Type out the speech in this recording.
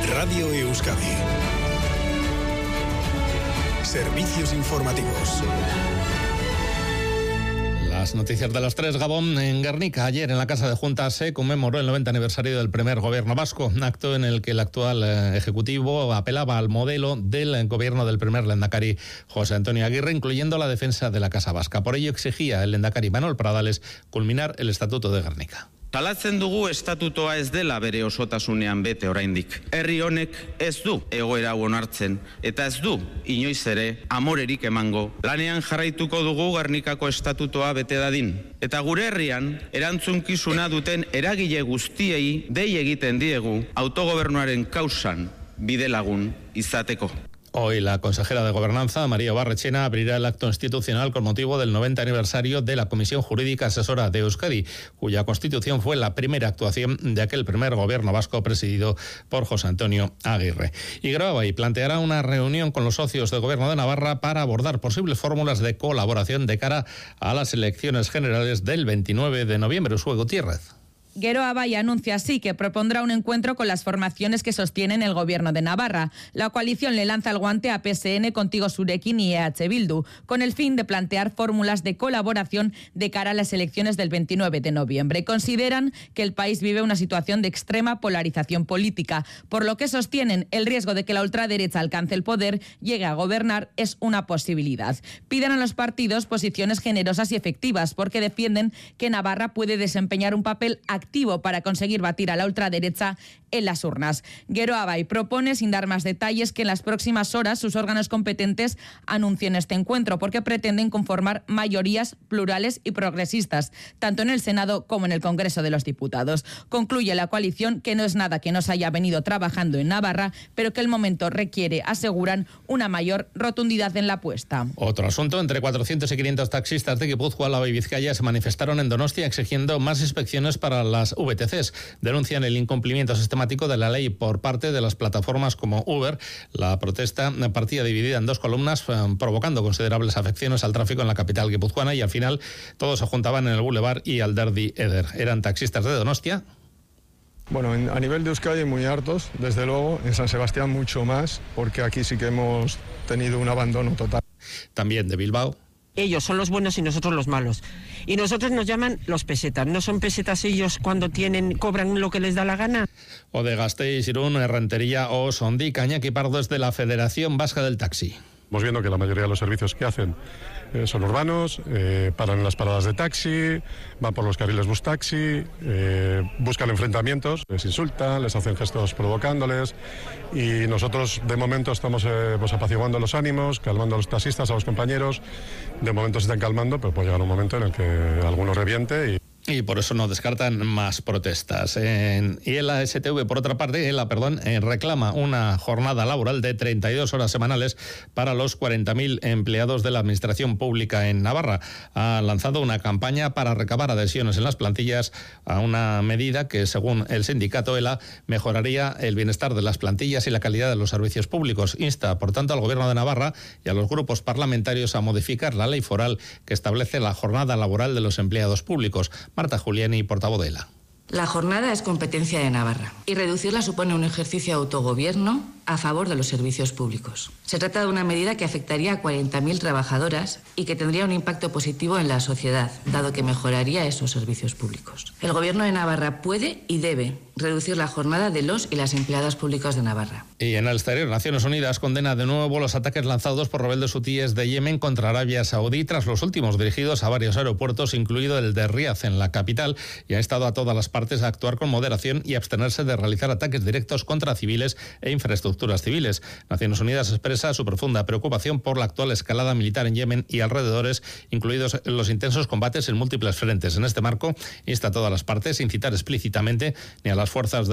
Radio Euskadi. Servicios informativos. Las noticias de las 3, Gabón. En Guernica, ayer en la Casa de Juntas se conmemoró el 90 aniversario del primer gobierno vasco, un acto en el que el actual ejecutivo apelaba al modelo del gobierno del primer lehendakari José Antonio Aguirre, incluyendo la defensa de la Casa Vasca. Por ello exigía el lehendakari Manuel Pradales culminar el Estatuto de Gernika. Talatzen dugu estatutoa ez dela bere osotasunean bete oraindik. Herri honek ez du egoera hau onartzen eta ez du inoiz ere amorerik emango. Lanean jarraituko dugu Gernikako estatutoa bete dadin. Eta gure herrian erantzunkizuna duten eragile guztiei dei egiten diegu autogobernuaren kausan bidelagun izateko. Hoy la consejera de Gobernanza, María Barrechena, abrirá el acto institucional con motivo del 90 aniversario de la Comisión Jurídica Asesora de Euskadi, cuya constitución fue la primera actuación de aquel primer gobierno vasco presidido por José Antonio Aguirre. Y graba y planteará una reunión con los socios del Gobierno de Navarra para abordar posibles fórmulas de colaboración de cara a las elecciones generales del 29 de noviembre. Usue Gutiérrez. Geroa Bai anuncia así que propondrá un encuentro con las formaciones que sostienen el gobierno de Navarra. La coalición le lanza el guante a PSN, Contigo Zurekin y EH Bildu, con el fin de plantear fórmulas de colaboración de cara a las elecciones del 29 de noviembre. Consideran que el país vive una situación de extrema polarización política, por lo que sostienen el riesgo de que la ultraderecha alcance el poder, llegue a gobernar, es una posibilidad. Piden a los partidos posiciones generosas y efectivas, porque defienden que Navarra puede desempeñar un papel activo para conseguir batir a la ultraderecha en las urnas. Geroa Bai propone, sin dar más detalles, que en las próximas horas sus órganos competentes anuncien este encuentro, porque pretenden conformar mayorías plurales y progresistas, tanto en el Senado como en el Congreso de los Diputados. Concluye la coalición que no es nada que no se haya venido trabajando en Navarra, pero que el momento requiere, aseguran, una mayor rotundidad en la apuesta. Otro asunto: entre 400 y 500 taxistas de Guipúzcoa, Álava y Vizcaya se manifestaron en Donostia exigiendo más inspecciones para las VTCs. Denuncian el incumplimiento sistemático de la ley por parte de las plataformas como Uber. La protesta partía dividida en dos columnas, provocando considerables afecciones al tráfico en la capital guipuzcoana, y al final todos se juntaban en el Boulevard y Alderdi Eder. Eran taxistas de Donostia. Bueno, a nivel de Euskadi muy hartos, desde luego. En San Sebastián mucho más, porque aquí sí que hemos tenido un abandono total. También de Bilbao. Ellos son los buenos y nosotros los malos. Y nosotros nos llaman los pesetas. ¿No son pesetas ellos cuando cobran lo que les da la gana? O de Gasteiz, Irún, Errentería o Sondic. Iñaki Pardo es de la Federación Vasca del Taxi. Estamos viendo que la mayoría de los servicios que hacen son urbanos, paran en las paradas de taxi, van por los carriles bus taxi, buscan enfrentamientos, les insultan, les hacen gestos provocándoles, y nosotros de momento estamos apaciguando los ánimos, calmando a los taxistas, a los compañeros. De momento se están calmando, pero puede llegar un momento en el que alguno reviente y por eso no descartan más protestas. Y la STV, por otra parte, reclama una jornada laboral de 32 horas semanales para los 40.000 empleados de la Administración Pública en Navarra. Ha lanzado una campaña para recabar adhesiones en las plantillas a una medida que, según el sindicato ELA, mejoraría el bienestar de las plantillas y la calidad de los servicios públicos. Insta, por tanto, al Gobierno de Navarra y a los grupos parlamentarios a modificar la ley foral que establece la jornada laboral de los empleados públicos. Marta Juliani, portavoz de ELA. La jornada es competencia de Navarra y reducirla supone un ejercicio de autogobierno a favor de los servicios públicos. Se trata de una medida que afectaría a 40.000 trabajadoras y que tendría un impacto positivo en la sociedad, dado que mejoraría esos servicios públicos. El Gobierno de Navarra puede y debe reducir la jornada de los y las empleadas públicas de Navarra. Y en el exterior, Naciones Unidas condena de nuevo los ataques lanzados por rebeldes hutíes de Yemen contra Arabia Saudí, tras los últimos dirigidos a varios aeropuertos, incluido el de Riad en la capital, y ha instado a todas las partes a actuar con moderación y abstenerse de realizar ataques directos contra civiles e infraestructuras civiles. Naciones Unidas expresa su profunda preocupación por la actual escalada militar en Yemen y alrededores, incluidos los intensos combates en múltiples frentes. En este marco, insta a todas las partes a incitar explícitamente ni a las fuerzas